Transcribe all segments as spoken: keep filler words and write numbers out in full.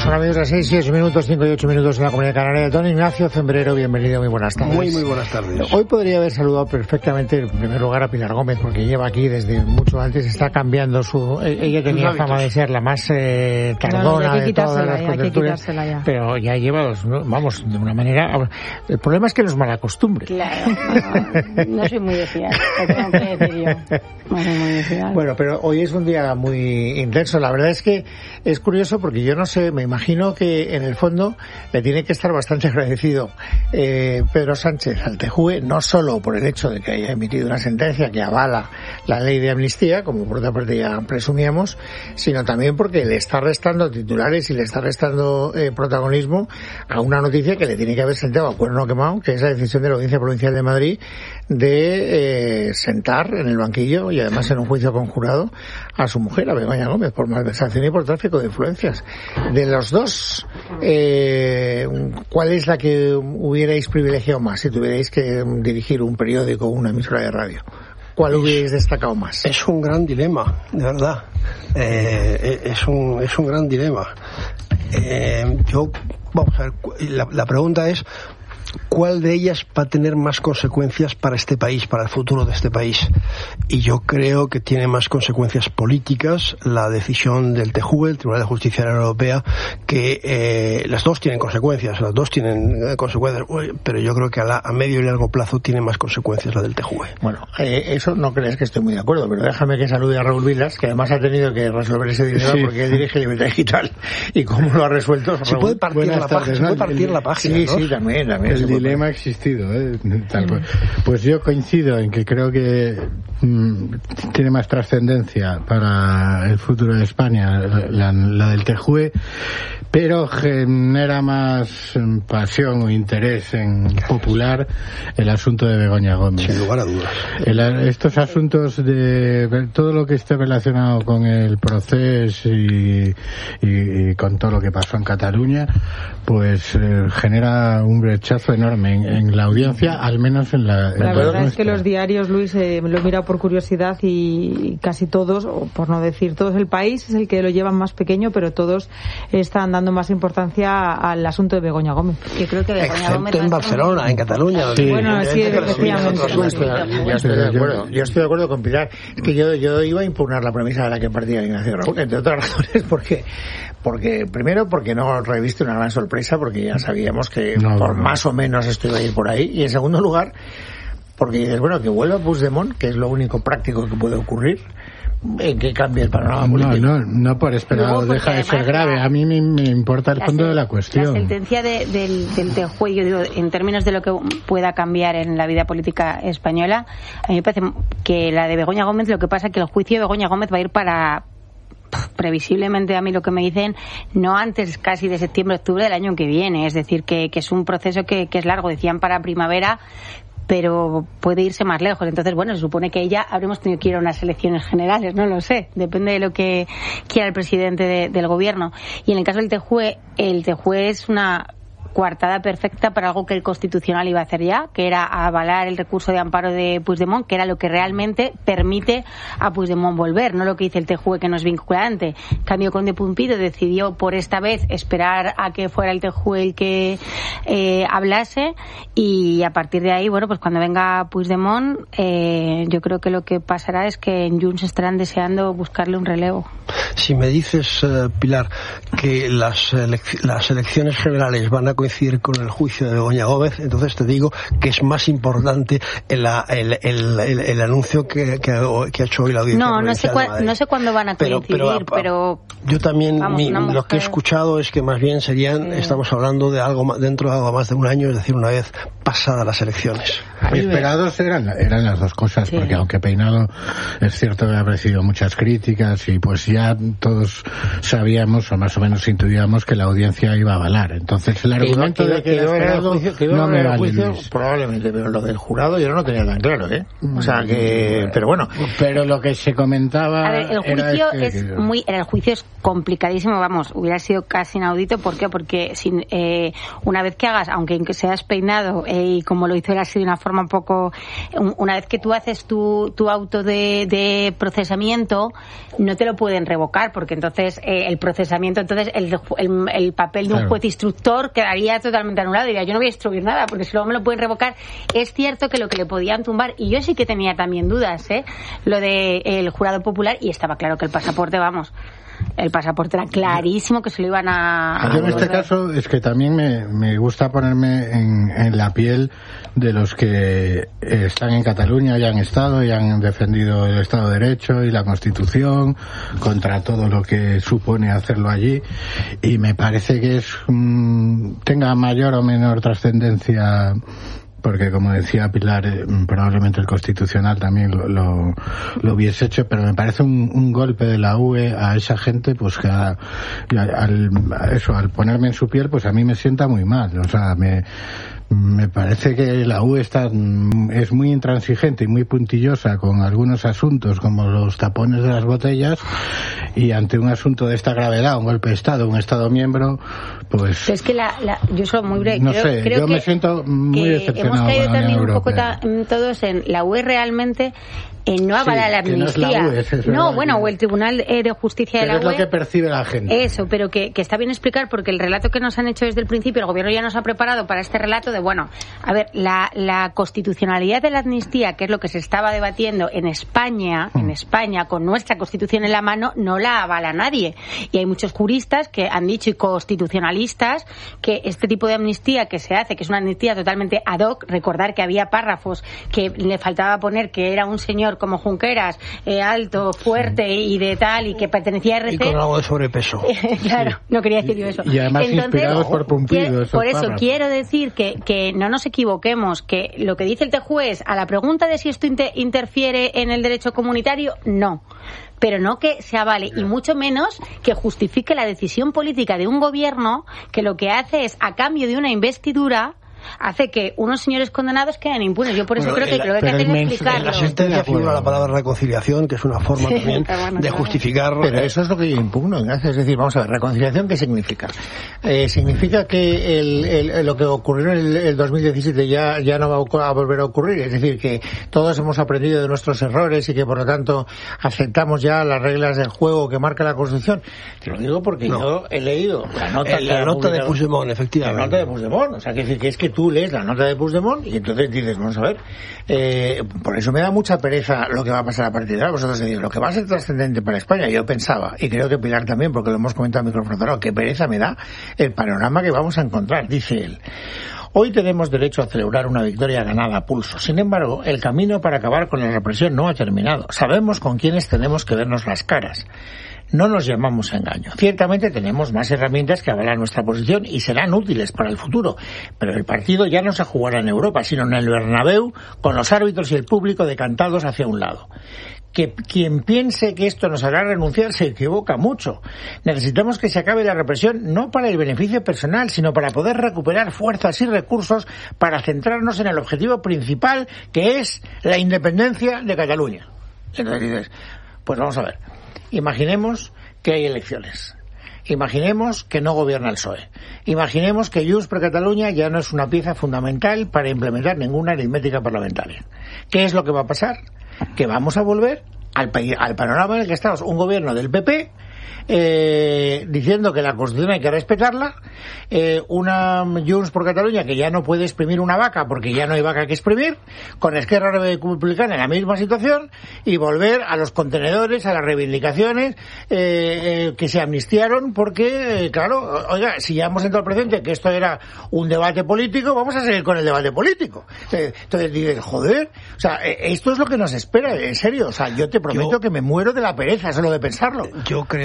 Son amigos las seis y ocho minutos, cinco y ocho minutos en la Comunidad Canaria. Don Ignacio Zembrero, bienvenido, muy buenas tardes. Muy, muy buenas tardes. Hoy podría haber saludado perfectamente, en primer lugar, a Pilar Gómez, porque lleva aquí desde mucho antes, está cambiando su... Ella tenía fama de ser la más eh, tardona no, no, de todas las contertulias, pero ya lleva, los, vamos, de una manera... El problema es que nos malacostumbre. Claro, no, no soy muy de fiar, te tengo que decir yo. No soy muy de fiar. Bueno, pero hoy es un día muy intenso. La verdad es que es curioso porque yo no sé, me imagino que en el fondo le tiene que estar bastante agradecido eh, Pedro Sánchez al T J U E, no solo por el hecho de que haya emitido una sentencia que avala la ley de amnistía, como por otra parte ya presumíamos, sino también porque le está restando titulares y le está restando eh, protagonismo a una noticia que le tiene que haber sentado a cuerno quemado, que es la decisión de la Audiencia Provincial de Madrid de eh, sentar en el banquillo y además en un juicio conjurado a su mujer, a Begoña Gómez, por malversación y por tráfico de influencias. De los dos, eh, ¿cuál es la que hubierais privilegiado más si tuvierais que dirigir un periódico o una emisora de radio? ¿Cuál hubierais destacado más? Es un gran dilema, de verdad. Eh, es un es un gran dilema. Eh, yo, vamos a ver, la, la pregunta es, ¿cuál de ellas va a tener más consecuencias para este país, para el futuro de este país? Y yo creo que tiene más consecuencias políticas la decisión del T J U E, el Tribunal de Justicia de la Unión Europea, que eh, las dos tienen consecuencias, las dos tienen eh, consecuencias, pero yo creo que a, la, a medio y largo plazo tiene más consecuencias la del T J U E. Bueno, eh, eso no crees que estoy muy de acuerdo, pero déjame que salude a Raúl Vilas, que además ha tenido que resolver ese dilema sí. porque él dirige Libertad Digital. ¿Y cómo lo ha resuelto? Se puede partir, la, tardes, página, ¿no? se puede partir el, la página, Sí, ¿no? sí, también, también. El dilema ha existido, ¿eh? Tal cual. Pues yo coincido en que creo que mmm, tiene más trascendencia para el futuro de España la, la del T J U E, pero genera más pasión o interés en popular el asunto de Begoña Gómez. Sin lugar a dudas. El, estos asuntos de todo lo que esté relacionado con el proceso y, y, y con todo lo que pasó en Cataluña, pues eh, genera un brechazo enorme en, en la audiencia, al menos en la... En la la verdad nuestra. Es que los diarios, Luis, eh, lo he mirado por curiosidad y casi todos, o por no decir todos, el País es el que lo llevan más pequeño, pero todos están dando más importancia al asunto de Begoña Gómez. Yo creo que Begoña Excepto Gómez en Barcelona, en Cataluña. Sí. Bueno, sí, efectivamente. Yo estoy, yo estoy de acuerdo. Yo estoy de acuerdo con Pilar. Es que yo, yo iba a impugnar la premisa de la que partía Ignacio Raúl, entre otras razones, porque porque primero porque no reviste una gran sorpresa, porque ya sabíamos que no, por no. más o menos esto iba a ir por ahí, y en segundo lugar porque dices, bueno, que vuelva Puigdemont, que es lo único práctico que puede ocurrir, en que cambie el panorama político. No, no, no por esperado, deja de ser grave. A mí me, me importa el fondo de la cuestión. La sentencia de, del, del T J U E, yo digo, en términos de lo que pueda cambiar en la vida política española, a mí me parece que la de Begoña Gómez, lo que pasa es que el juicio de Begoña Gómez va a ir para... previsiblemente, a mí lo que me dicen, no antes casi de septiembre, octubre del año que viene, es decir, que, que es un proceso que, que es largo, decían para primavera, pero puede irse más lejos. Entonces, bueno, se supone que ya habremos tenido que ir a unas elecciones generales, no lo sé, depende de lo que quiera el presidente de, del gobierno. Y en el caso del T J U E, el T J U E es una coartada perfecta para algo que el Constitucional iba a hacer ya, que era avalar el recurso de amparo de Puigdemont, que era lo que realmente permite a Puigdemont volver, no lo que dice el T J U E, que no es vinculante. En cambio, Conde Pumpido decidió por esta vez esperar a que fuera el T J U E el que eh, hablase, y a partir de ahí, bueno, pues cuando venga Puigdemont, eh, yo creo que lo que pasará es que en Junts estarán deseando buscarle un relevo. Si me dices, uh, Pilar, que las, elec- las elecciones generales van a coincidir con el juicio de Begoña Gómez, entonces te digo que es más importante el, el, el, el, el anuncio que, que, que ha hecho hoy la Audiencia No, no sé, cua- no sé cuándo van a coincidir, pero... pero, pero yo también, vamos, mi, mujer... lo que he escuchado es que más bien serían, sí. estamos hablando de algo dentro de algo más de un año, es decir, una vez pasadas las elecciones. Esperados eran, eran las dos cosas, sí. porque aunque Peinado es cierto que ha recibido muchas críticas y pues ya todos sabíamos o más o menos intuíamos que la audiencia iba a avalar. Entonces la argumento de que era esperado no me vale, juicio, probablemente, pero lo del jurado yo no lo tenía tan claro, ¿eh? O sea que, pero bueno. Pero lo que se comentaba. A ver, el juicio este, es que... muy, el juicio es complicadísimo, vamos, hubiera sido casi inaudito. ¿Por qué? Porque sin, eh, una vez que hagas, aunque seas peinado eh, y como lo hizo él así de una forma un poco, un, una vez que tú haces tu, tu auto de, de procesamiento, no te lo pueden revocar, porque entonces eh, el procesamiento, entonces el, el, el papel de un claro. juez instructor quedaría totalmente anulado. Diría, yo no voy a instruir nada, porque si luego me lo pueden revocar. Es cierto que lo que le podían tumbar, y yo sí que tenía también dudas, ¿eh? Lo de el jurado popular, y estaba claro que el pasaporte, vamos, el pasaporte era clarísimo que se lo iban a... Yo en este caso es que también me, me gusta ponerme en, en la piel de los que están en Cataluña y han estado y han defendido el Estado de Derecho y la Constitución contra todo lo que supone hacerlo allí, y me parece que es um, tenga mayor o menor trascendencia, porque como decía Pilar, eh, probablemente el Constitucional también lo, lo, lo hubiese hecho, pero me parece un, un golpe de la U E a esa gente, pues que a, al, a eso, al ponerme en su piel, pues a mí me sienta muy mal. O sea, me me parece que la U E está, es muy intransigente y muy puntillosa con algunos asuntos como los tapones de las botellas, y ante un asunto de esta gravedad, un golpe de Estado, un Estado miembro, pues... Es que la, la, yo soy muy breve. No creo, sé, creo yo que, me siento muy decepcionado. Hemos caído con la también Unión un poco Europea. ta, todos en la U E realmente... Eh, no avala sí, la amnistía. No, es la U E, es no bueno, o el Tribunal eh, de Justicia pero de la U E. Es lo que percibe la gente. Eso, pero que, que está bien explicar, porque el relato que nos han hecho desde el principio, el gobierno ya nos ha preparado para este relato de, bueno, a ver, la, la constitucionalidad de la amnistía, que es lo que se estaba debatiendo en España, mm. en España, con nuestra Constitución en la mano, no la avala nadie. Y hay muchos juristas que han dicho, y constitucionalistas, que este tipo de amnistía que se hace, que es una amnistía totalmente ad hoc, recordar que había párrafos que le faltaba poner que era un señor como Junqueras, Eh, alto, fuerte y de tal, y que pertenecía a R C. Y con algo de sobrepeso. Claro, no quería decir yo eso. Y además Entonces, inspirados por Pompidou. Por eso párrafos. quiero decir que, que no nos equivoquemos, que lo que dice el juez a la pregunta de si esto inter- interfiere en el derecho comunitario, no. Pero no que se avale, y mucho menos que justifique la decisión política de un gobierno que lo que hace es, a cambio de una investidura, hace que unos señores condenados queden impunes. Yo por eso bueno, creo que la, lo que hacen es En explicarlo. la sentencia figura la palabra reconciliación, que es una forma sí, también bueno, de claro. justificar... Pero eso es lo que yo impugno, Ignacio. Es decir, vamos a ver, reconciliación, ¿qué significa? Eh, significa que el, el, lo que ocurrió en el, el dos mil diecisiete ya, ya no va a volver a ocurrir. Es decir, que todos hemos aprendido de nuestros errores y que por lo tanto aceptamos ya las reglas del juego que marca la Constitución. Te lo digo porque no. yo he leído la nota, la, la nota de Puigdemont, efectivamente. La nota de Puigdemont. O sea, que, que es que tú lees la nota de Puigdemont y entonces dices, vamos a ver, eh, por eso me da mucha pereza lo que va a pasar a partir de ahora. Vosotros decís, lo que va a ser trascendente para España, yo pensaba, y creo que Pilar también, porque lo hemos comentado en micrófono cerrado, qué pereza me da el panorama que vamos a encontrar, dice él. Hoy tenemos derecho a celebrar una victoria ganada a pulso. Sin embargo, el camino para acabar con la represión no ha terminado. Sabemos con quiénes tenemos que vernos las caras. No nos llamamos a engaño. Ciertamente tenemos más herramientas que avalan nuestra posición y serán útiles para el futuro, pero el partido ya no se jugará en Europa, sino en el Bernabéu, con los árbitros y el público decantados hacia un lado. Que quien piense que esto nos hará renunciar se equivoca mucho. Necesitamos que se acabe la represión no para el beneficio personal, sino para poder recuperar fuerzas y recursos para centrarnos en el objetivo principal, que es la independencia de Cataluña. Entonces dices, pues vamos a ver. Imaginemos que hay elecciones. Imaginemos que no gobierna el P S O E. Imaginemos que Junts per Catalunya ya no es una pieza fundamental para implementar ninguna aritmética parlamentaria. ¿Qué es lo que va a pasar? Que vamos a volver al, al panorama en el que estamos. Un gobierno del P P eh, diciendo que la Constitución hay que respetarla, eh, una Junts per Catalunya que ya no puede exprimir una vaca porque ya no hay vaca que exprimir, con Esquerra Republicana en la misma situación, y volver a los contenedores, a las reivindicaciones eh, eh, que se amnistiaron porque, eh, claro, oiga, si ya hemos entrado al presente que esto era un debate político, vamos a seguir con el debate político. Eh, entonces dices, joder, o sea, eh, esto es lo que nos espera, en serio, o sea, yo te prometo yo, que me muero de la pereza solo de pensarlo. Yo creo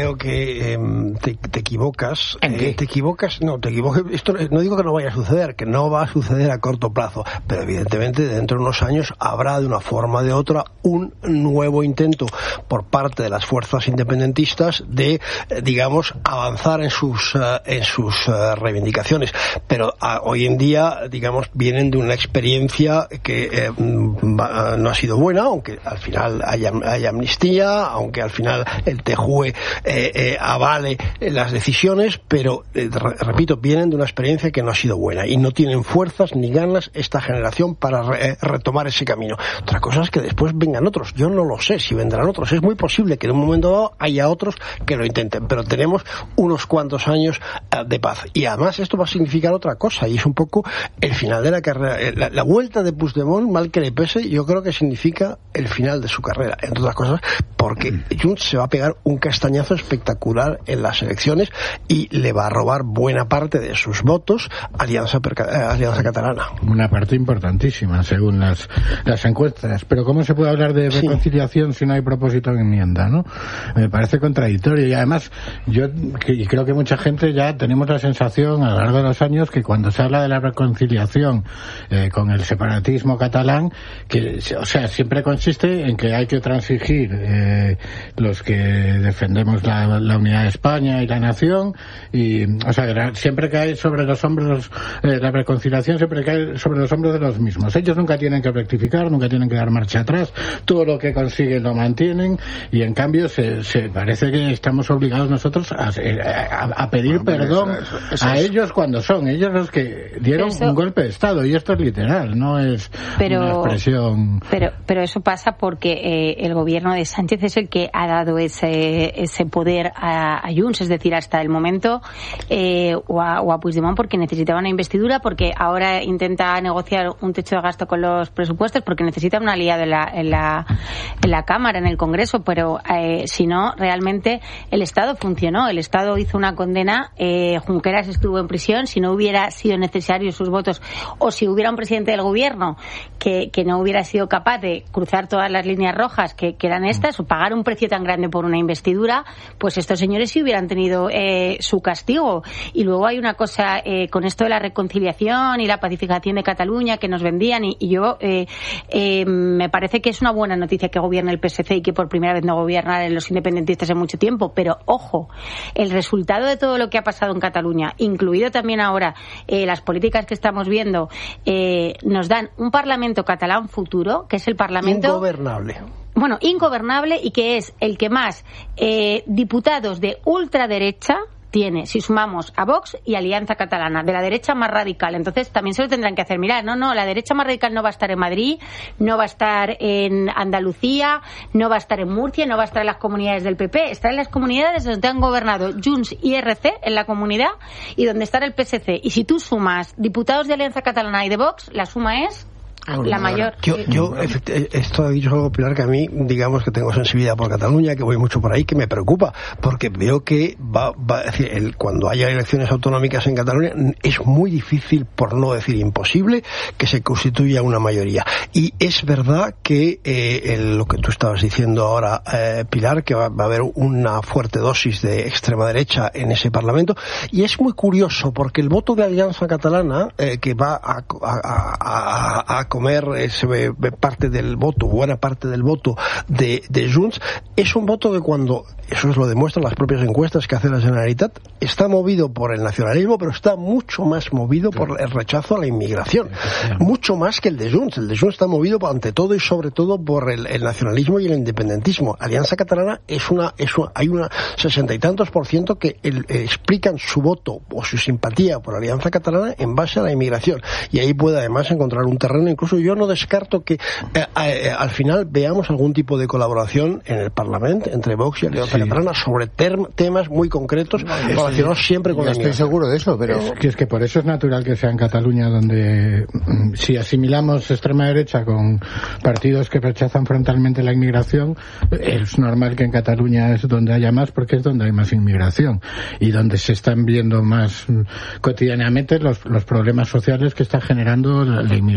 creo que eh, te, te equivocas. ¿En qué? Eh, te equivocas, no, te equivocas. Esto no digo que no vaya a suceder, que no va a suceder a corto plazo, pero evidentemente dentro de unos años habrá de una forma o de otra un nuevo intento por parte de las fuerzas independentistas de, eh, digamos, avanzar en sus uh, en sus uh, reivindicaciones. Pero uh, hoy en día, digamos, vienen de una experiencia que eh, no ha sido buena, aunque al final haya, haya amnistía, aunque al final el T J U E eh, eh, avale las decisiones, pero eh, repito, vienen de una experiencia que no ha sido buena y no tienen fuerzas ni ganas esta generación para re, retomar ese camino. Otra cosa es que después vengan otros. Yo no lo sé si vendrán otros. Es muy posible que en un momento dado haya otros que lo intenten, pero tenemos unos cuantos años uh, de paz. Y además esto va a significar otra cosa, y es un poco el final de la carrera. La, la vuelta de Puigdemont, mal que le pese, yo creo que significa el final de su carrera, entre otras cosas, porque Junts se va a pegar un castañazo espectacular en las elecciones y le va a robar buena parte de sus votos a Alianza, a Alianza Catalana. Una parte importantísima, según las, las encuestas. Pero ¿cómo se puede hablar de reconciliación sí. si no hay propósito de enmienda, no? Me parece contradictorio. Y además, yo y creo que mucha gente ya tenemos la sensación a lo largo de los años que cuando se habla de la reconciliación eh, con el separatismo catalán, que, o sea, siempre consiste en que hay que transigir eh, los que defendemos la, la unidad de España y la nación, y, o sea, siempre cae sobre los hombros, eh, la reconciliación siempre cae sobre los hombros de los mismos. Ellos nunca tienen que rectificar, nunca tienen que dar marcha atrás, todo lo que consiguen lo mantienen, y en cambio se, se parece que estamos obligados nosotros a, a, a pedir bueno, perdón eso, eso, eso a es... ellos cuando son ellos los que dieron eso... un golpe de Estado, y esto es literal, no es pero, una expresión. Pero, pero eso pasa porque eh, el gobierno de Sánchez es el que ha dado ese, ese poder a, a Junts, es decir, hasta el momento, eh, o, a, o a Puigdemont, porque necesitaba una investidura, porque ahora intenta negociar un techo de gasto con los presupuestos, porque necesita una aliada en la, en la, en la Cámara, en el Congreso, pero eh, si no, realmente el Estado funcionó, el Estado hizo una condena, eh, Junqueras estuvo en prisión, si no hubiera sido necesario sus votos, o si hubiera un presidente del gobierno que, que no hubiera sido capaz de cruzar todas las líneas rojas que, que eran estas, o pagar un precio tan grande por una investidura, pues estos señores sí hubieran tenido eh, su castigo. Y luego hay una cosa eh, con esto de la reconciliación y la pacificación de Cataluña que nos vendían, y, y yo eh, eh, me parece que es una buena noticia que gobierne el P S C y que por primera vez no gobiernan los independentistas en mucho tiempo, pero ojo, el resultado de todo lo que ha pasado en Cataluña, incluido también ahora eh, las políticas que estamos viendo, eh, nos dan un Parlamento catalán futuro, que es el Parlamento ingobernable. Bueno, ingobernable, y que es el que más eh, diputados de ultraderecha tiene, si sumamos a Vox y Alianza Catalana, de la derecha más radical. Entonces también se lo tendrán que hacer mirar. No, no, la derecha más radical no va a estar en Madrid, no va a estar en Andalucía, no va a estar en Murcia, no va a estar en las comunidades del P P, está en las comunidades donde han gobernado Junts y R C en la comunidad, y donde está el P S C. Y si tú sumas diputados de Alianza Catalana y de Vox, la suma es la mayor. Yo, yo esto ha dicho algo, Pilar, que a mí, digamos que tengo sensibilidad por Cataluña, que voy mucho por ahí, que me preocupa, porque veo que va, va es decir, el, cuando haya elecciones autonómicas en Cataluña es muy difícil, por no decir imposible, que se constituya una mayoría. Y es verdad que eh, el, lo que tú estabas diciendo ahora, eh, Pilar, que va, va a haber una fuerte dosis de extrema derecha en ese Parlamento, y es muy curioso porque el voto de Alianza Catalana, eh, que va a, a, a, a comer ese, parte del voto, buena parte del voto de, de Junts, es un voto que, cuando, eso lo demuestran las propias encuestas que hace la Generalitat, está movido por el nacionalismo, pero está mucho más movido por el rechazo a la inmigración, mucho más que el de Junts. El de Junts está movido ante todo y sobre todo por el, el nacionalismo y el independentismo. Alianza Catalana es una, es una hay una sesenta y tantos por ciento que el, eh, explican su voto o su simpatía por Alianza Catalana en base a la inmigración, y ahí puede además encontrar un terreno. Incluso yo no descarto que eh, eh, al final veamos algún tipo de colaboración en el Parlamento entre Vox y Alianza sí. Catalana sobre term, temas muy concretos, no, relacionados siempre con la inmigración. Estoy seguro de eso, pero es que, es que por eso es natural que sea en Cataluña donde, si asimilamos extrema derecha con partidos que rechazan frontalmente la inmigración, es normal que en Cataluña es donde haya más, porque es donde hay más inmigración y donde se están viendo más cotidianamente los, los problemas sociales que está generando la, la inmigración.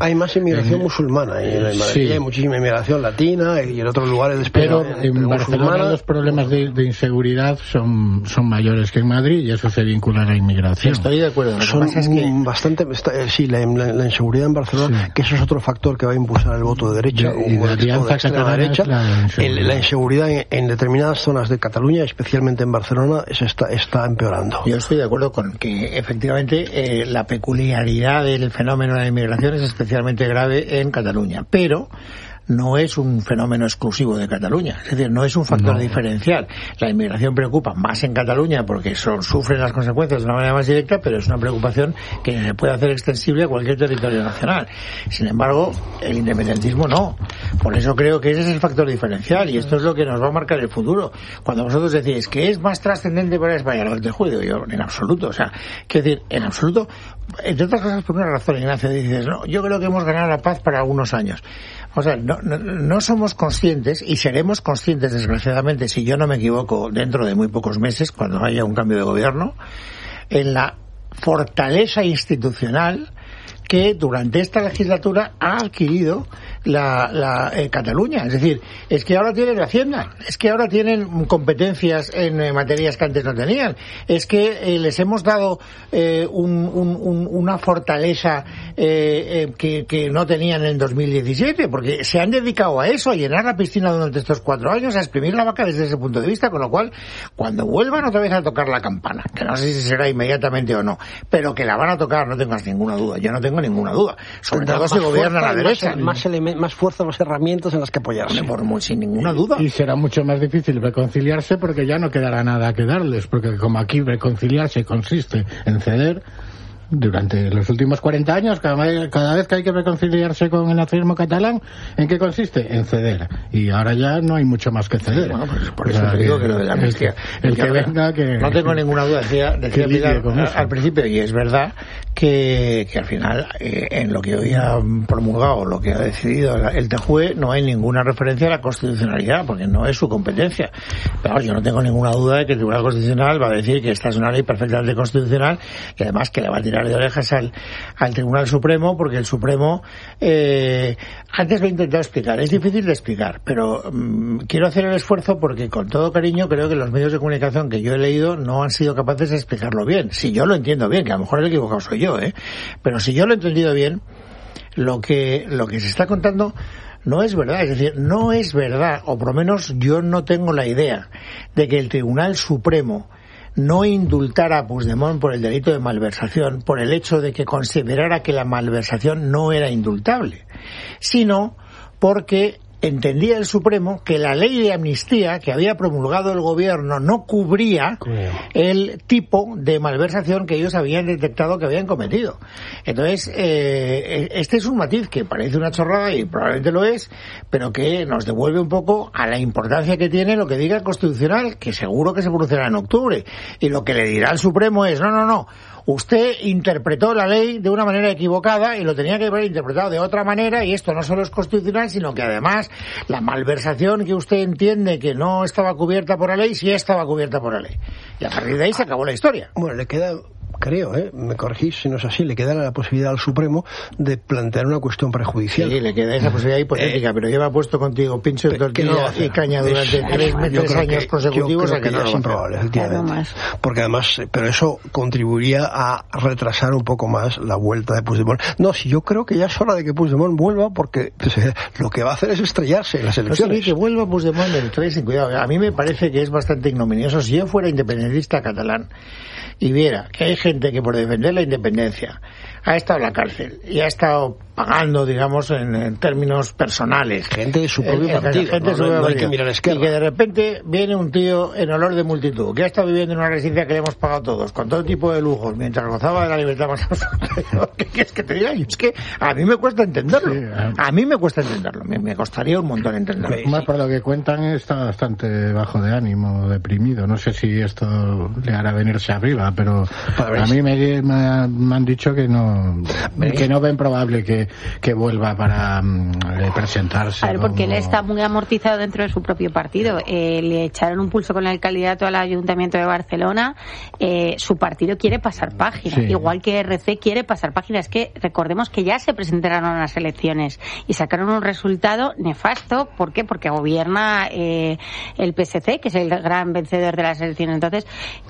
hay más inmigración en, musulmana. Y en Madrid sí. hay muchísima inmigración latina y en otros lugares de España. Pero en pero Barcelona musulmana, los problemas de, de inseguridad son, son mayores que en Madrid y eso se vincula a la inmigración. Estoy de acuerdo. Lo son que pasa es que... bastante, sí, la, la, la inseguridad en Barcelona, sí. que eso es otro factor que va a impulsar el voto de derecha y, y o de, de, o de extrema derecha. La inseguridad, el, la inseguridad en, en determinadas zonas de Cataluña, especialmente en Barcelona, se está, está empeorando. Yo estoy de acuerdo con que efectivamente eh, la peculiaridad del fenómeno de la inmigración es especialmente grave en Cataluña, pero no es un fenómeno exclusivo de Cataluña, es decir, no es un factor no. diferencial. La inmigración preocupa más en Cataluña porque son, sufren las consecuencias de una manera más directa, pero es una preocupación que se puede hacer extensible a cualquier territorio nacional. Sin embargo, el independentismo no. Por eso creo que ese es el factor diferencial y esto es lo que nos va a marcar el futuro. Cuando vosotros decís que es más trascendente para España lo del Tejude, yo en absoluto, o sea, quiero decir, en absoluto, entre otras cosas por una razón, Ignacio, dices, no, yo creo que hemos ganado la paz para algunos años. O sea, no, no, no somos conscientes, y seremos conscientes, desgraciadamente, si yo no me equivoco, dentro de muy pocos meses, cuando haya un cambio de gobierno, en la fortaleza institucional que durante esta legislatura ha adquirido la, la eh, Cataluña. Es decir, es que ahora tienen Hacienda, es que ahora tienen competencias en eh, materias que antes no tenían, es que eh, les hemos dado eh, un, un, un, una fortaleza eh, eh, que, que no tenían en dos mil diecisiete, porque se han dedicado a eso, a llenar la piscina durante estos cuatro años, a exprimir la vaca desde ese punto de vista, con lo cual, cuando vuelvan otra vez a tocar la campana, que no sé si será inmediatamente o no, pero que la van a tocar, no tengas ninguna duda, yo no tengo ninguna duda, sobre todo si gobierna la derecha. Más, más, más fuerza, más herramientas en las que apoyarse. Por, sin ninguna duda. Y será mucho más difícil reconciliarse porque ya no quedará nada que darles, porque como aquí reconciliarse consiste en ceder. Durante los últimos cuarenta años, cada vez, cada vez que hay que reconciliarse con el nacionalismo catalán, ¿en qué consiste? En ceder. Y ahora ya no hay mucho más que ceder. Bueno, pues por eso o sea, te digo que, que lo de la amnistía. El que, el que venga, que... No tengo ninguna duda, decía, decía Pilar al, al principio, y es verdad que, que al final, eh, en lo que hoy ha promulgado, lo que ha decidido el T J U E, no hay ninguna referencia a la constitucionalidad, porque no es su competencia. Pero yo no tengo ninguna duda de que el Tribunal Constitucional va a decir que esta es una ley perfectamente constitucional y además que le va a tirar de orejas al, al Tribunal Supremo, porque el Supremo eh, antes lo he intentado explicar, es difícil de explicar, pero um, quiero hacer el esfuerzo porque con todo cariño creo que los medios de comunicación que yo he leído no han sido capaces de explicarlo bien. Si yo lo entiendo bien, que a lo mejor el equivocado soy yo, ¿eh? Pero si yo lo he entendido bien, lo que, lo que se está contando no es verdad, es decir, no es verdad, o por lo menos yo no tengo la idea de que el Tribunal Supremo no indultara a Puigdemont por el delito de malversación, por el hecho de que considerara que la malversación no era indultable, sino porque entendía el Supremo que la ley de amnistía que había promulgado el gobierno no cubría el tipo de malversación que ellos habían detectado que habían cometido. Entonces, eh, este es un matiz que parece una chorrada y probablemente lo es, pero que nos devuelve un poco a la importancia que tiene lo que diga el Constitucional, que seguro que se producirá en octubre. Y lo que le dirá el Supremo es, no, no, no, usted interpretó la ley de una manera equivocada y lo tenía que haber interpretado de otra manera, y esto no solo es constitucional, sino que además la malversación que usted entiende que no estaba cubierta por la ley, sí estaba cubierta por la ley. Y a partir de ahí se acabó la historia. Bueno, le queda... creo, ¿eh? Me corregís si no es así, le queda la posibilidad al Supremo de plantear una cuestión prejudicial. Sí, le queda esa posibilidad hipotética, eh, pero lleva puesto contigo pincho de tortilla no, y caña durante es, tres, tres años que, consecutivos a que, que no es improbable, efectivamente. Porque además, pero eso contribuiría a retrasar un poco más la vuelta de Puigdemont. No, si yo creo que ya es hora de que Puigdemont vuelva, porque pues, lo que va a hacer es estrellarse en las elecciones. No, sí, que vuelva Puigdemont del tres, sin cuidado. A mí me parece que es bastante ignominioso. Si yo fuera independentista catalán y viera que hay gente que por defender la independencia ha estado en la cárcel y ha estado pagando, digamos, en, en términos personales. Gente de su propio el, partido, gente no, su no, propio no hay que mirar a la izquierda. Y que de repente viene un tío en olor de multitud, que ha estado viviendo en una residencia que le hemos pagado todos, con todo tipo de lujos, mientras gozaba de la libertad más absoluta. ¿Qué quieres que te diga? Es que a mí me cuesta entenderlo. Sí, a mí me cuesta entenderlo. Me, me costaría un montón entenderlo. Más por lo que cuentan está bastante bajo de ánimo, deprimido. No sé si esto le hará venirse arriba, pero a mí me, me, me han dicho que no, que no ven probable que que, que vuelva para um, presentarse. A ver, porque como... él está muy amortizado dentro de su propio partido. Eh, le echaron un pulso con el candidato al Ayuntamiento de Barcelona. Eh, su partido quiere pasar página, sí. Igual que R C quiere pasar página. Es que recordemos que ya se presentaron a las elecciones y sacaron un resultado nefasto. ¿Por qué? Porque gobierna eh, el P S C, que es el gran vencedor de las elecciones. Entonces,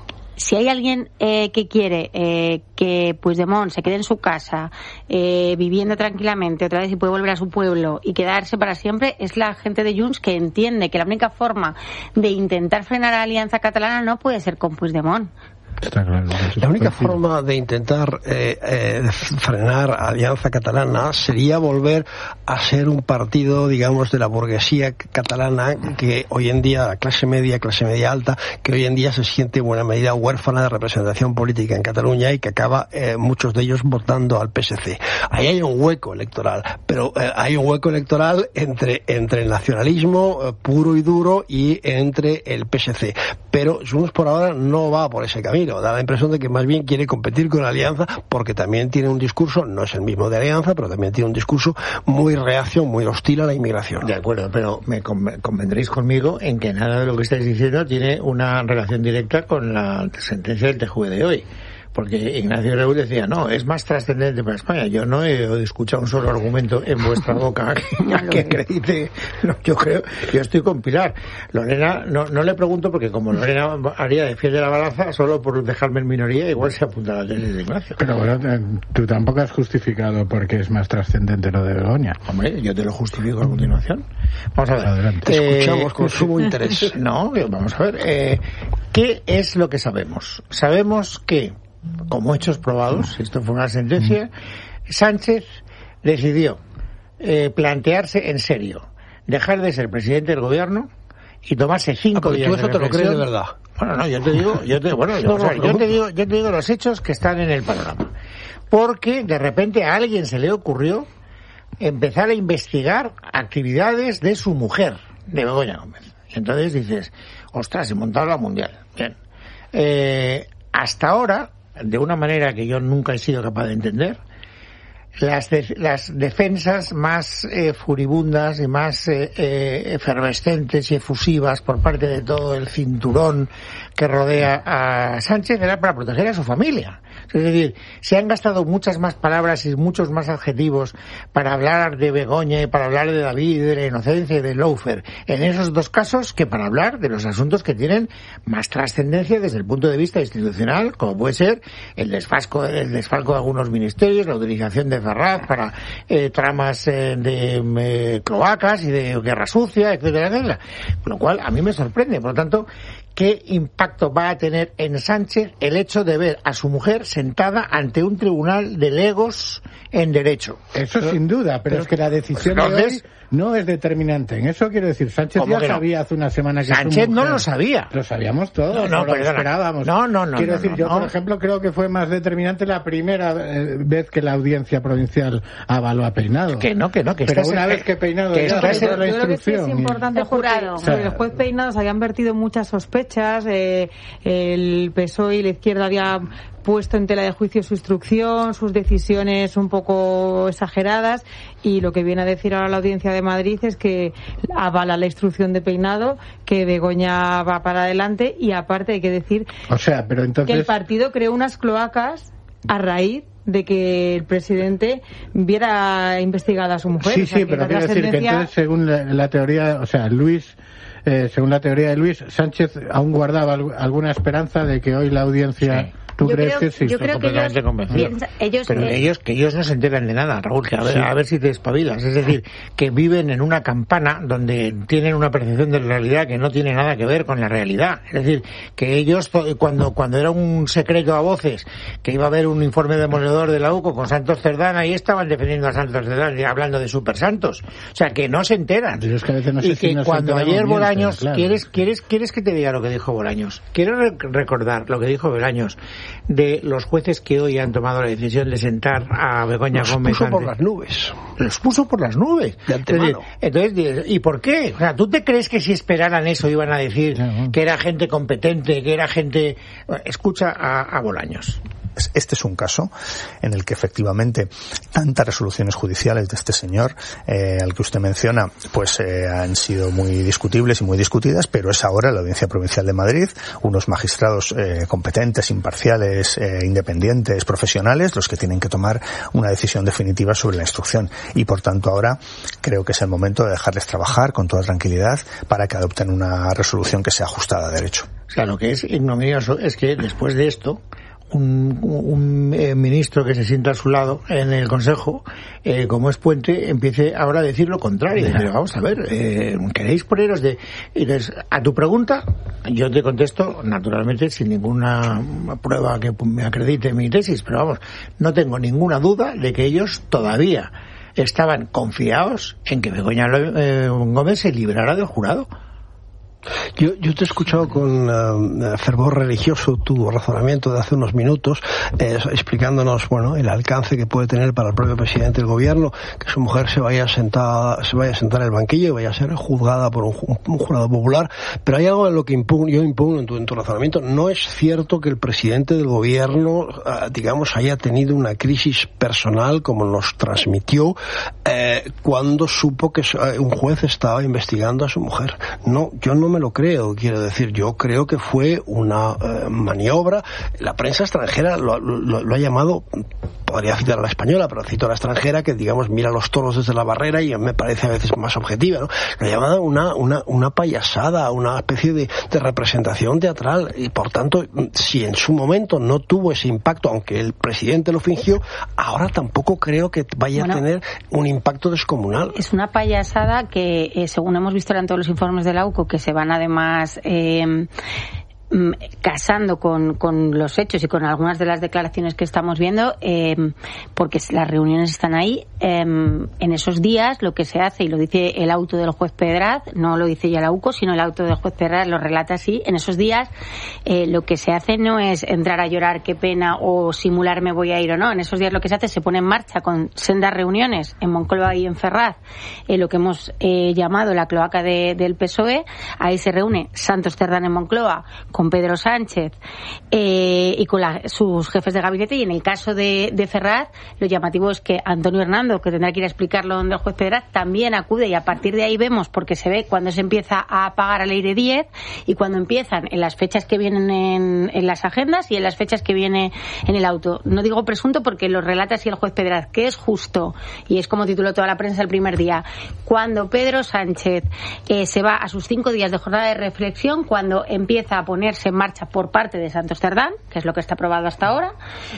si hay alguien eh, que quiere eh, que Puigdemont se quede en su casa eh, viviendo tranquilamente otra vez y puede volver a su pueblo y quedarse para siempre, es la gente de Junts, que entiende que la única forma de intentar frenar a la Alianza Catalana no puede ser con Puigdemont. Está claro. La única forma de intentar eh, eh, frenar a Alianza Catalana sería volver a ser un partido, digamos, de la burguesía catalana, que hoy en día, la clase media, clase media alta, que hoy en día se siente en buena medida huérfana de representación política en Cataluña y que acaba eh, muchos de ellos votando al P S C. Ahí hay un hueco electoral, pero eh, hay un hueco electoral entre, entre el nacionalismo eh, puro y duro y entre el P S C. Pero Junts por ahora no va por ese camino. Da la impresión de que más bien quiere competir con la Alianza, porque también tiene un discurso, no es el mismo de Alianza, pero también tiene un discurso muy reacio, muy hostil a la inmigración. De acuerdo, pero me convendréis conmigo en que nada de lo que estáis diciendo tiene una relación directa con la sentencia del T J U E de hoy. Porque Ignacio Reúl decía, no, es más trascendente para España. Yo no he escuchado un solo argumento en vuestra boca que, que acredite. No, yo creo, yo estoy con Pilar. Lorena, no, no le pregunto porque como Lorena haría de fiel de la balanza, solo por dejarme en minoría, igual se apunta a la tesis de Ignacio. Pero bueno, tú tampoco has justificado por qué es más trascendente lo de Begoña. Hombre, yo te lo justifico a continuación. Vamos a ver. Adelante. Te eh, escuchamos con sumo interés. No, vamos a ver. Eh, ¿Qué es lo que sabemos? Sabemos que, como hechos probados, esto fue una sentencia, Sánchez decidió eh, plantearse en serio, dejar de ser presidente del gobierno y tomarse cinco ah, días tú eso de te lo crees de verdad. Bueno, no, yo te digo, yo te, bueno, yo, o sea, yo te digo, yo te digo los hechos que están en el panorama, porque de repente a alguien se le ocurrió empezar a investigar actividades de su mujer, de Begoña Gómez. Y entonces dices, ostras, he montado la mundial. Bien. Eh, hasta ahora, de una manera que yo nunca he sido capaz de entender, las, de, las defensas más eh, furibundas y más eh, eh, efervescentes y efusivas por parte de todo el cinturón que rodea a Sánchez era para proteger a su familia. Es decir, se han gastado muchas más palabras y muchos más adjetivos para hablar de Begoña y para hablar de David, de la inocencia y de Lawfare en esos dos casos que para hablar de los asuntos que tienen más trascendencia desde el punto de vista institucional, como puede ser el desfalco, el desfalco de algunos ministerios, la utilización de Ferraz para eh, tramas eh, de eh, cloacas y de guerra sucia, etcétera, etcétera. Con lo cual, a mí me sorprende. Por lo tanto, ¿qué impacto va a tener en Sánchez el hecho de ver a su mujer sentada ante un tribunal de legos en derecho? Eso pero, sin duda, pero, pero es que la decisión pues, de hoy no es determinante. En eso quiero decir, Sánchez ya sabía no? hace una semana que Sánchez su mujer, no lo sabía. Lo sabíamos todos, no, no, no lo esperábamos. No, no, no. Quiero no, decir, no, yo no. por ejemplo creo que fue más determinante la primera vez que la audiencia provincial avaló a Peinado. Que no, que no, que pero estás una en, vez que Peinado que ya estás dio en, la yo instrucción. Creo que sí es importante porque, o sea, el juez Peinado se habían vertido muchas sospechas, eh, el P S O E y la izquierda había puesto en tela de juicio su instrucción, sus decisiones un poco exageradas, y lo que viene a decir ahora la Audiencia de Madrid es que avala la instrucción de Peinado, que Begoña va para adelante, y aparte hay que decir o sea, pero entonces... que el partido creó unas cloacas a raíz de que el presidente viera investigada a su mujer. Sí, o sea, sí, pero quiero decir que entonces, según la, la teoría, o sea, Luis... Eh, según la teoría de Luis, Sánchez aún guardaba alguna esperanza de que hoy la audiencia... Sí. ¿Tú yo crees creo, que sí? Yo creo que ellos, piensa, ellos pero eh, ellos que ellos no se enteran de nada, Raúl, que a ver, sí. a ver si te espabilas. Es decir, que viven en una campana donde tienen una percepción de la realidad que no tiene nada que ver con la realidad. Es decir, que ellos, cuando cuando era un secreto a voces, que iba a haber un informe demoledor de la U C O con Santos Cerdán, ahí estaban defendiendo a Santos Cerdán y hablando de super santos. O sea, que no se enteran. Es que a veces no sé y que si cuando ayer bien, Bolaños, claro. ¿quieres, quieres, ¿quieres que te diga lo que dijo Bolaños? Quiero rec- recordar lo que dijo Bolaños de los jueces que hoy han tomado la decisión de sentar a Begoña los Gómez. Los puso ante... por las nubes. Los puso por las nubes. De antemano. Entonces, entonces, ¿y por qué? O sea, ¿tú te crees que si esperaran eso iban a decir uh-huh. que era gente competente, que era gente... Escucha a, a Bolaños. precedentes. Este es un caso en el que efectivamente tantas resoluciones judiciales de este señor, eh, al que usted menciona, pues eh, han sido muy discutibles y muy discutidas, pero es ahora la Audiencia Provincial de Madrid, unos magistrados eh, competentes, imparciales, eh, independientes, profesionales, los que tienen que tomar una decisión definitiva sobre la instrucción. Y por tanto ahora creo que es el momento de dejarles trabajar con toda tranquilidad para que adopten una resolución que sea ajustada a derecho. O sea, lo que es ignominioso es que después de esto un, un eh, ministro que se sienta a su lado en el Consejo, eh, como es Puente, empiece ahora a decir lo contrario. Pero vamos a ver, eh, ¿queréis poneros de...? Entonces, a tu pregunta, yo te contesto, naturalmente, sin ninguna prueba que me acredite mi tesis, pero vamos, no tengo ninguna duda de que ellos todavía estaban confiados en que Begoña eh, Gómez se librara del jurado. Yo, yo te he escuchado con uh, fervor religioso tu razonamiento de hace unos minutos, eh, explicándonos, bueno, el alcance que puede tener para el propio presidente del gobierno que su mujer se vaya a sentar, se vaya a sentar en el banquillo y vaya a ser juzgada por un, un jurado popular. Pero hay algo en lo que impugno, yo impugno en tu, en tu razonamiento. No es cierto que el presidente del gobierno, uh, digamos, haya tenido una crisis personal como nos transmitió eh, cuando supo que un juez estaba investigando a su mujer. No, yo no me lo creo, quiero decir, yo creo que fue una eh, maniobra. La prensa extranjera lo, lo, lo ha llamado, podría citar a la española, pero cito a la extranjera, que digamos mira los toros desde la barrera y me parece a veces más objetiva, ¿no? Lo ha llamado una, una, una payasada, una especie de, de representación teatral, y por tanto, si en su momento no tuvo ese impacto, aunque el presidente lo fingió, ahora tampoco creo que vaya bueno, a tener un impacto descomunal. Es una payasada que, eh, según hemos visto en todos los informes de la U C O, que se van además eh, casando con, con los hechos y con algunas de las declaraciones que estamos viendo, eh, porque las reuniones están ahí. Eh, en esos días lo que se hace, y lo dice el auto del juez Pedraz, no lo dice ya la U C O, sino el auto del juez Pedraz lo relata así, en esos días eh, lo que se hace no es entrar a llorar qué pena o simular me voy a ir o no. En esos días lo que se hace es se pone en marcha con sendas reuniones en Moncloa y en Ferraz, eh, lo que hemos eh, llamado la cloaca de, del P S O E. Ahí se reúne Santos Cerdán en Moncloa con Pedro Sánchez eh, y con la, sus jefes de gabinete, y en el caso de, de Ferraz lo llamativo es que Antonio Hernando, que tendrá que ir a explicarlo donde el juez Pedraz, también acude, y a partir de ahí vemos, porque se ve cuando se empieza a apagar a Leire Díez y cuando empiezan en las fechas que vienen en, en las agendas y en las fechas que viene en el auto. No digo presunto porque lo relata así el juez Pedraz, que es justo, y es como tituló toda la prensa el primer día, cuando Pedro Sánchez eh, se va a sus cinco días de jornada de reflexión, cuando empieza a ponerse en marcha por parte de Santos Cerdán, que es lo que está probado hasta ahora,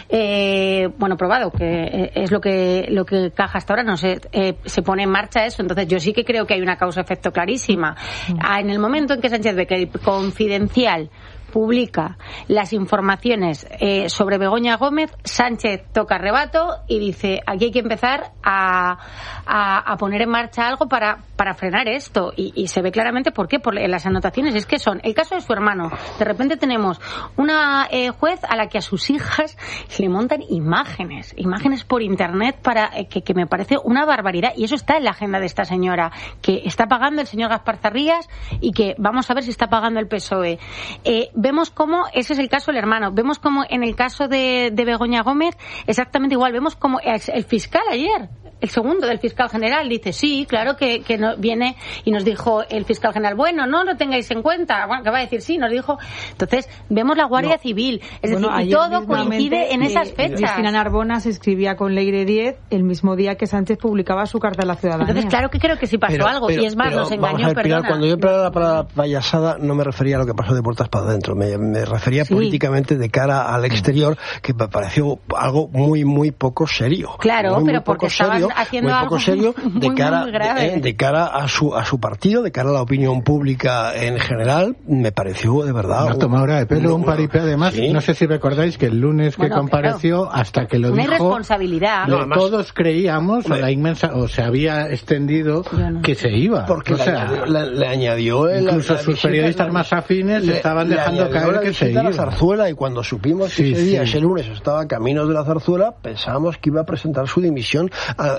eh, bueno, probado, que es lo que lo que caja hasta ahora, no sé, eh, se pone en marcha eso. Entonces yo sí que creo que hay una causa-efecto clarísima. Ah, en el momento en que Sánchez ve que el Confidencial publica las informaciones eh, sobre Begoña Gómez, Sánchez toca rebato y dice, aquí hay que empezar a, a, a poner en marcha algo para, para frenar esto, y, y se ve claramente por qué, por las anotaciones, es que son el caso de su hermano. De repente tenemos una eh, juez a la que a sus hijas le montan imágenes, imágenes por internet para eh, que, que me parece una barbaridad, y eso está en la agenda de esta señora, que está pagando el señor Gaspar Zarrías y que vamos a ver si está pagando el P S O E. Eh, Vemos cómo, ese es el caso del hermano, vemos cómo en el caso de, de Begoña Gómez, exactamente igual, vemos cómo el, el fiscal ayer, el segundo del fiscal general, dice, sí, claro que, que no, viene, y nos dijo el fiscal general, bueno, no lo tengáis en cuenta, bueno, que va a decir sí, nos dijo, entonces, vemos la Guardia no. Civil, es bueno, decir, y todo coincide en esas fechas. Cristina Narbona se escribía con Leire Díez el mismo día que Sánchez publicaba su carta a la ciudadanía. Entonces, claro que creo que sí pasó pero, algo, pero, y es más, nos engañó, ver, perdona. Pilar, cuando yo empleaba la palabra payasada, no me refería a lo que pasó de puertas para adentro, me, me refería sí. políticamente de cara al exterior, que me pareció algo muy, muy poco serio. Claro, muy, pero muy porque estaban serio, haciendo algo serio de muy, cara muy grave. Eh, de cara a su a su partido, de cara a la opinión pública en general, me pareció de verdad una tomadura de pelo, un paripé. Además, sí. no sé si recordáis que el lunes bueno, que compareció, claro, hasta que lo una dijo, irresponsabilidad. Lo, no, todos creíamos, o la inmensa, o se había extendido no. que se iba. Porque o le, sea, añadió, le, le añadió el, incluso la, sus la periodistas la, más afines le, estaban le dejando caer que se iba. La Zarzuela, y cuando supimos que sí, ese día, sí. ese lunes, estaba a caminos de la Zarzuela, pensábamos que iba a presentar su dimisión a,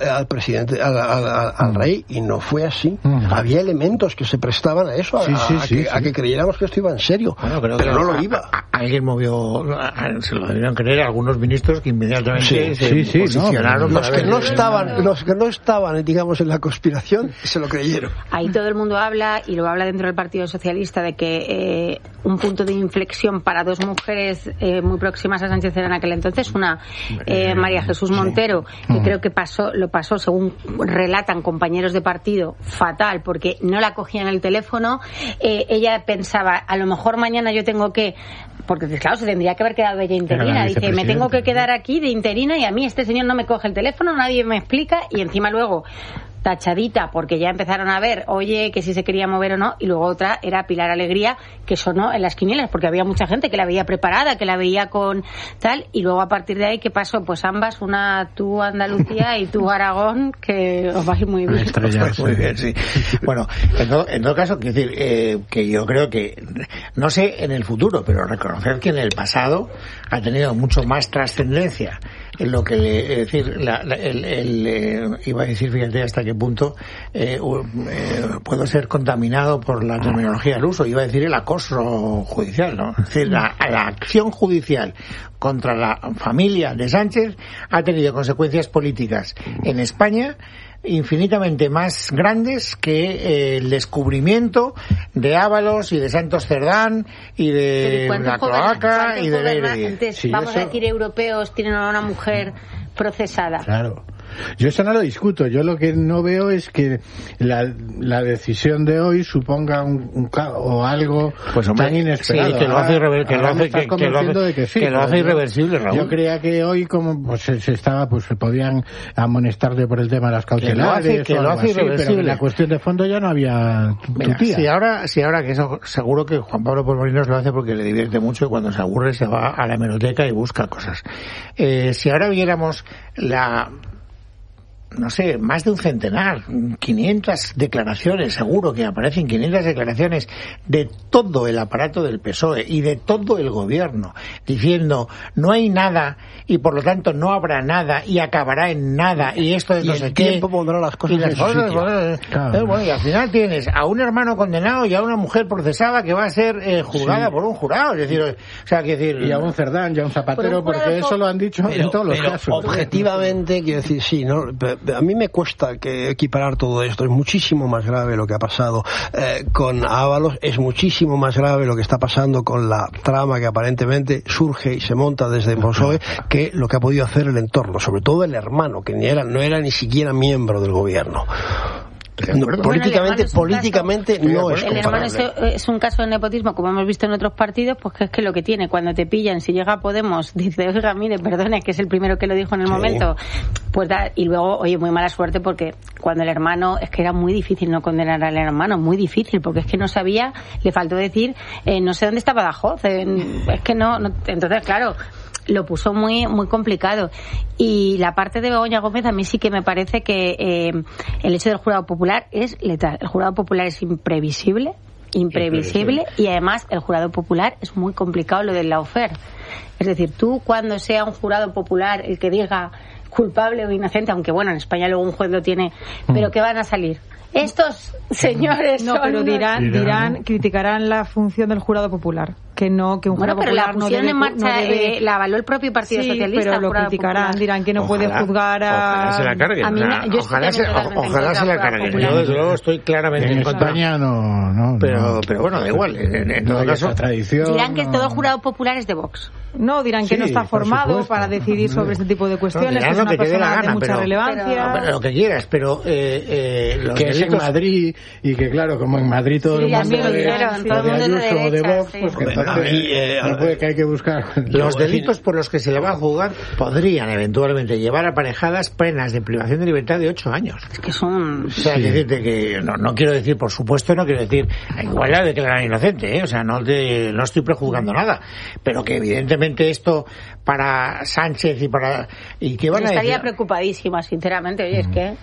al presidente, al, al, al rey, y no fue así. Uh-huh. Había elementos que se prestaban a eso, a, sí, sí, a, sí, que, sí. a que creyéramos que esto iba en serio, bueno, pero no lo iba. A, a, alguien movió, a, se lo debieron creer algunos ministros que inmediatamente sí, se sí, sí, posicionaron. No, los que no estaban, los que no estaban, digamos, en la conspiración, se lo creyeron. Ahí todo el mundo habla, y lo habla dentro del Partido Socialista, de que eh, un punto de inflexión para dos mujeres eh, muy próximas a Sánchez en aquel entonces, una eh, María Jesús Montero, que mm. creo que pasó, lo pasó, según relatan compañeros de partido, fatal, porque no la cogían el teléfono. Eh, ella pensaba, a lo mejor mañana yo tengo que, porque claro, se tendría que haber quedado ella interina, dice, me tengo que quedar aquí de interina y a mí este señor no me coge el teléfono, nadie me explica, y encima luego tachadita, porque ya empezaron a ver, oye, que si se quería mover o no, y luego otra era Pilar Alegría, que sonó en las quinielas, porque había mucha gente que la veía preparada, que la veía con tal, y luego a partir de ahí, ¿qué pasó? Pues ambas, una tú Andalucía y tú Aragón, que os vais muy bien. Estrellas, muy bien, sí. Bueno, en todo, en todo caso, quiero decir, eh, que yo creo que, no sé en el futuro, pero reconocer que en el pasado ha tenido mucho más trascendencia en lo que le, es decir, la, la, el, el, eh, iba a decir, fíjate hasta qué punto eh, eh, puedo ser contaminado por la terminología del uso, iba a decir el acoso judicial, ¿no? Es decir, la, la acción judicial contra la familia de Sánchez ha tenido consecuencias políticas en España infinitamente más grandes que eh, el descubrimiento de Ábalos y de Santos Cerdán y de la cloaca y de Leire. Sí, vamos eso... a decir, europeos tienen a una mujer procesada. Claro. Yo eso no lo discuto. Yo lo que no veo es que la, la decisión de hoy suponga un, un o algo pues, hombre, tan inesperado. Sí, que lo hace, irrever, que lo hace, que, que lo hace, de que sí, que lo hace irreversible, Raúl. Yo creía que hoy, como pues se estaba, pues se podían amonestarle por el tema de las cautelares, que lo hace, que lo hace así, pero en la cuestión de fondo ya no había tutía. Si ahora, si ahora que eso seguro que Juan Pablo Polvorinos lo hace porque le divierte mucho y cuando se aburre se va a la hemeroteca y busca cosas. Eh, si ahora viéramos la no sé, más de un centenar, quinientas declaraciones, seguro que aparecen quinientas declaraciones de todo el aparato del P S O E y de todo el gobierno, diciendo no hay nada y por lo tanto no habrá nada y acabará en nada y esto es y no el sé tiempo qué. Pondrá las cosas y las en su cosas, sitio. Bueno, claro. eh, bueno, y al final tienes a un hermano condenado y a una mujer procesada que va a ser eh, juzgada sí. por un jurado, es decir, o sea, que decir, y a un Cerdán y a un Zapatero, porque eso lo han dicho pero, en todos los pero casos. Objetivamente, quiero decir, sí, no, a mí me cuesta que equiparar todo esto. Es muchísimo más grave lo que ha pasado eh, con Ábalos, es muchísimo más grave lo que está pasando con la trama que aparentemente surge y se monta desde P S O E que lo que ha podido hacer el entorno, sobre todo el hermano, que ni era, no era ni siquiera miembro del gobierno. No, políticamente, bueno, políticamente caso, no es el hermano es, es un caso de nepotismo, como hemos visto en otros partidos, pues que es que lo que tiene, cuando te pillan, si llega a Podemos, dice, oiga, mire, perdone, que es el primero que lo dijo en el sí. momento, pues da, y luego, oye, muy mala suerte, porque cuando el hermano, es que era muy difícil no condenar al hermano, muy difícil, porque es que no sabía, le faltó decir, eh, no sé dónde está Badajoz, eh, es que no, no, entonces, claro, lo puso muy muy complicado. Y la parte de Begoña Gómez a mí sí que me parece que eh, el hecho del jurado popular es letal. El jurado popular es imprevisible, imprevisible, y además el jurado popular es muy complicado lo del lawfare. Es decir, tú cuando sea un jurado popular el que diga culpable o inocente, aunque bueno, en España luego un juez lo tiene, pero ¿qué van a salir? Estos señores no, son pero dirán, unos... dirán, criticarán la función del jurado popular, que no, que un bueno, jurado pero popular la pusieron no debe, en marcha, no debe... eh, la avaló el propio Partido sí, Socialista. pero lo criticarán, popular. Dirán que no ojalá, puede juzgar a... Ojalá se la carguen. A mí, yo ojalá se, ojalá se la carguen. Yo desde luego estoy claramente en, en contra. España no, no, pero, no. pero bueno, da igual. En, en todo caso, tradición, dirán que no. todo jurado popular es de Vox. No, dirán que sí, no está formado para decidir sobre este tipo de cuestiones, no, que es una persona gana, de mucha pero, relevancia. Pero, lo que quieras, pero eh, eh, los que delitos... es en Madrid y que claro, como en Madrid todo sí, el mundo lo de, dijeron, de, todo de Ayuso de o de Vox, sí. pues que entonces y, eh, no puede que hay que buscar. Los delitos por los que se le va a juzgar podrían eventualmente llevar aparejadas penas de privación de libertad de ocho años. Es que son... O sea, sí. decirte que no, no quiero decir, por supuesto, no quiero decir igual la declarar inocente, ¿eh? O sea, no, te, no estoy prejuzgando nada, pero que evidentemente esto para Sánchez y para... ¿Y qué van Yo a estaría decir? preocupadísima, sinceramente, oye, mm. es que...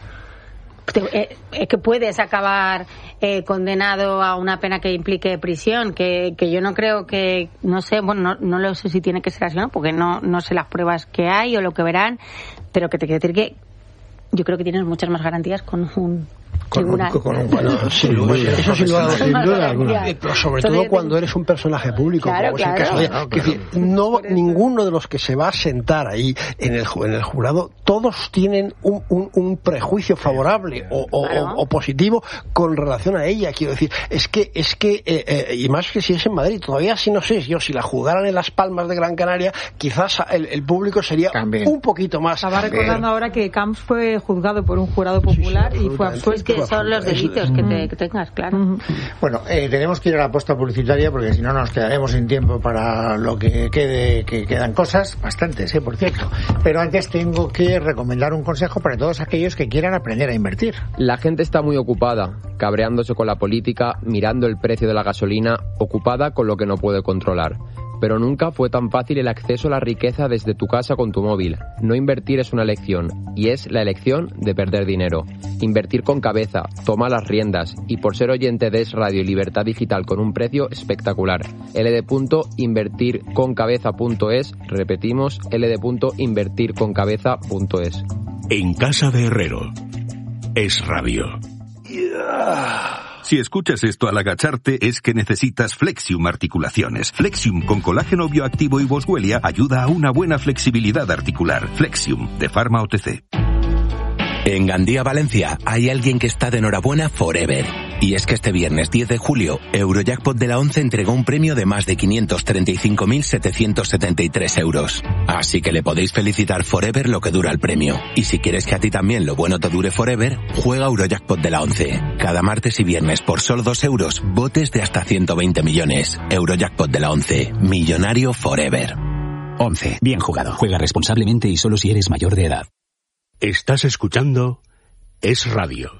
Te, eh, que puedes acabar eh, condenado a una pena que implique prisión, que, que yo no creo que, no sé, bueno, no, no lo sé si tiene que ser así, ¿no? Porque no, no sé las pruebas que hay o lo que verán, pero que te quiero decir que yo creo que tienes muchas más garantías con un Con, tribunal. con, con un, bueno, sin duda, eso sin duda, sin duda alguna. Pero sobre todo cuando eres un personaje público, claro, como es el claro. caso de, claro, que decir, no, ninguno de los que se va a sentar ahí en el, en el jurado, todos tienen un, un, un prejuicio favorable o, o, claro. o, o positivo con relación a ella. Quiero decir, es que, es que eh, eh, y más que si es en Madrid, todavía sí no sé, yo si la juzgaran en Las Palmas de Gran Canaria, quizás el, el público sería también un poquito más. Estaba recordando eh, ahora que Camps fue juzgado por un jurado popular sí, sí, y fue absuelto. Es que son los delitos que, te, que tengas, claro. Uh-huh. Bueno, eh, tenemos que ir a la posta publicitaria porque si no nos quedaremos sin tiempo para lo que quede, que quedan cosas, bastantes, eh, por cierto. Pero antes tengo que recomendar un consejo para todos aquellos que quieran aprender a invertir. La gente está muy ocupada, cabreándose con la política, mirando el precio de la gasolina, ocupada con lo que no puede controlar. Pero nunca fue tan fácil el acceso a la riqueza desde tu casa con tu móvil. No invertir es una elección, y es la elección de perder dinero. Invertir con cabeza, toma las riendas, y por ser oyente de Es Radio y Libertad Digital con un precio espectacular. L D punto invertir con cabeza punto es, repetimos, L D punto invertir con cabeza punto es. En casa de Herrero, Es Radio. Yeah. Si escuchas esto al agacharte es que necesitas Flexium Articulaciones. Flexium con colágeno bioactivo y boswellia ayuda a una buena flexibilidad articular. Flexium, de Pharma O T C. En Gandía, Valencia, hay alguien que está de enhorabuena forever. Y es que este viernes diez de julio, Eurojackpot de la ONCE entregó un premio de más de quinientos treinta y cinco mil setecientos setenta y tres euros. Así que le podéis felicitar forever lo que dura el premio. Y si quieres que a ti también lo bueno te dure forever, juega Eurojackpot de la ONCE. Cada martes y viernes por solo dos euros, botes de hasta ciento veinte millones. Eurojackpot de la ONCE. Millonario forever. ONCE. Bien jugado. Juega responsablemente y solo si eres mayor de edad. Estás escuchando Es Radio.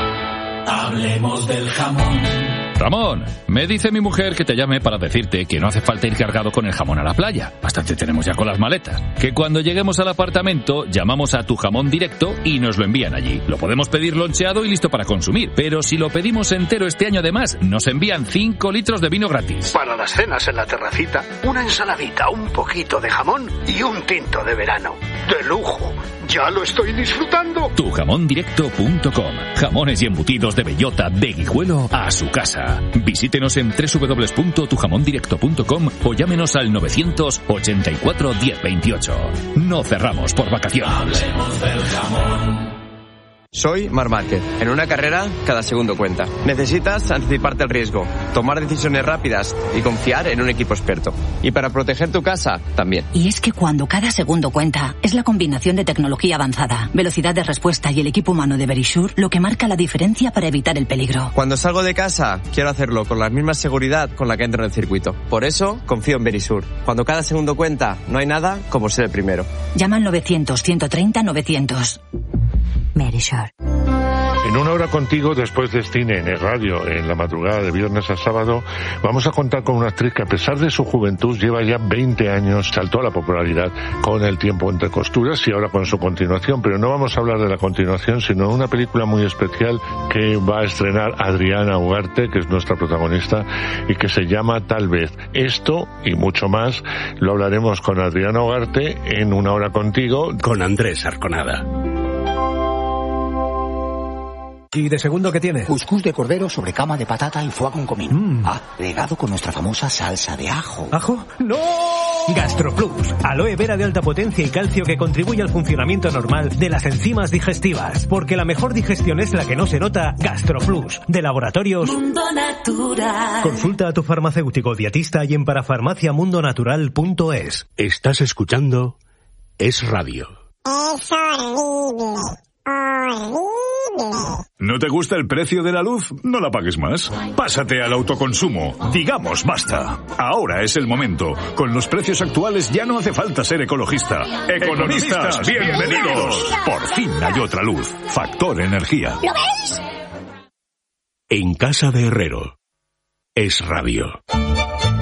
Hablemos del jamón. Ramón, me dice mi mujer que te llame para decirte que no hace falta ir cargado con el jamón a la playa. Bastante tenemos ya con las maletas. Que cuando lleguemos al apartamento, llamamos a Tu Jamón Directo y nos lo envían allí. Lo podemos pedir loncheado y listo para consumir. Pero si lo pedimos entero este año además, nos envían cinco litros de vino gratis. Para las cenas en la terracita, una ensaladita, un poquito de jamón y un tinto de verano. ¡De lujo! ¡Ya lo estoy disfrutando! tu jamón directo punto com. Jamones y embutidos de bellota de Guijuelo a su casa. Visítenos en doble u doble u doble u punto tu jamón directo punto com o llámenos al novecientos ochenta y cuatro diez veintiocho. No cerramos por vacaciones. Hablemos del jamón. Soy Marc Márquez. En una carrera, cada segundo cuenta. Necesitas anticiparte al riesgo, tomar decisiones rápidas y confiar en un equipo experto. Y para proteger tu casa, también. Y es que cuando cada segundo cuenta, es la combinación de tecnología avanzada, velocidad de respuesta y el equipo humano de Verisure lo que marca la diferencia para evitar el peligro. Cuando salgo de casa, quiero hacerlo con la misma seguridad con la que entro en el circuito. Por eso, confío en Verisure. Cuando cada segundo cuenta, no hay nada como ser el primero. Llama al novecientos, ciento treinta, novecientos. Verisure. En una hora contigo, después de cine en el radio, en la madrugada de viernes a sábado, vamos a contar con una actriz que a pesar de su juventud lleva ya veinte años, saltó a la popularidad con El tiempo entre costuras y ahora con su continuación, pero no vamos a hablar de la continuación, sino de una película muy especial que va a estrenar Adriana Ugarte, que es nuestra protagonista, y que se llama Tal vez. Esto y mucho más lo hablaremos con Adriana Ugarte en una hora contigo, con Andrés Arconada. ¿Y de segundo qué tiene? Cuscús de cordero sobre cama de patata y foie con comino. Mm. Ah, regado con nuestra famosa salsa de ajo. ¿Ajo? ¡No! GastroPlus. Aloe vera de alta potencia y calcio que contribuye al funcionamiento normal de las enzimas digestivas. Porque la mejor digestión es la que no se nota. GastroPlus. De Laboratorios Mundo Natural. Consulta a tu farmacéutico dietista y en parafarmacia mundo natural punto es. Estás escuchando Es Radio. Es horrible. Horrible. ¿No te gusta el precio de la luz? No la pagues más. Pásate al autoconsumo. Digamos basta. Ahora es el momento. Con los precios actuales ya no hace falta ser ecologista. Economistas, bienvenidos. Por fin hay otra luz. Factor Energía. ¿Lo veis? En casa de Herrero. Es Radio.